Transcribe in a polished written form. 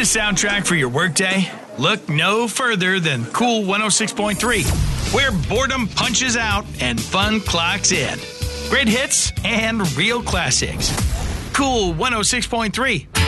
a soundtrack for your workday? Look no further than Cool 106.3, where boredom punches out and fun clocks in. Great hits and real classics. Cool 106.3.